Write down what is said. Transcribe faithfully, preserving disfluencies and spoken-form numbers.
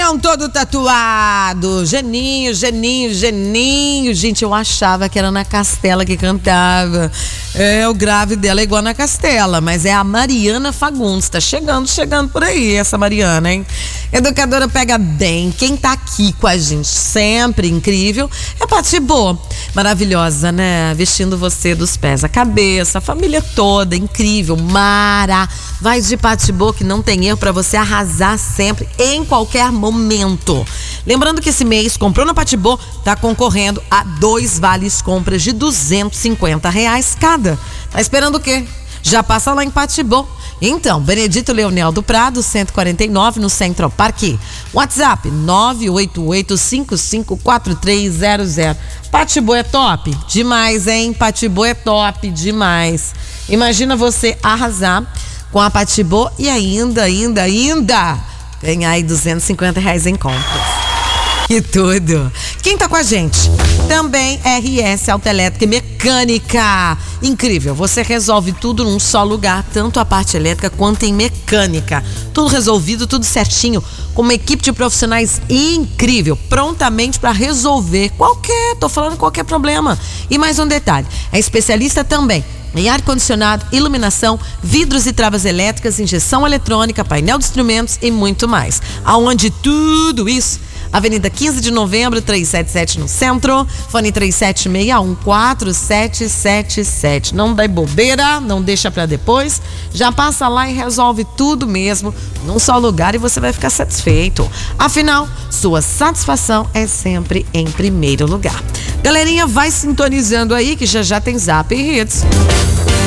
Geninho todo tatuado. Geninho, Geninho, Geninho. Gente, eu achava que era Ana Castela que cantava. É, o grave dela é igual a Ana Castela, mas é a Mariana Fagundes. Tá chegando, chegando por aí, essa Mariana, hein? Educadora pega bem. Quem tá aqui com a gente sempre incrível é Pati Bo. Maravilhosa, né? Vestindo você dos pés à cabeça, a família toda, incrível, mara. Vai de Pati Bo, que não tem erro, pra você arrasar sempre, em qualquer momento. Lembrando que esse mês, comprou na Pati Bo, tá concorrendo a dois vales compras de duzentos e cinquenta reais cada. Tá esperando o quê? Já passa lá em Pati Bo. Então, Benedito Leonel do Prado, cento e quarenta e nove, no Centro Parque. WhatsApp nove oito oito cinco cinco quatro três zero zero. Pati Bo é top? Demais, hein? Pati Bo é top, demais. Imagina você arrasar com a Pati Bo e ainda, ainda, ainda ganhar aí duzentos e cinquenta reais em compras. Que tudo! Quem tá com a gente? Também R S Autoelétrica e Mecânica. Incrível, você resolve tudo num só lugar, tanto a parte elétrica quanto em mecânica. Tudo resolvido, tudo certinho, com uma equipe de profissionais incrível, prontamente para resolver qualquer, tô falando qualquer problema. E mais um detalhe, é especialista também em ar-condicionado, iluminação, vidros e travas elétricas, injeção eletrônica, painel de instrumentos e muito mais. Aonde tudo isso? Avenida quinze de novembro, trezentos e setenta e sete no centro, fone três sete seis um quatro sete sete sete. Não dá bobeira, não deixa pra depois, já passa lá e resolve tudo mesmo num só lugar e você vai ficar satisfeito. Afinal, sua satisfação é sempre em primeiro lugar. Galerinha, vai sintonizando aí que já já tem Zap e Hits.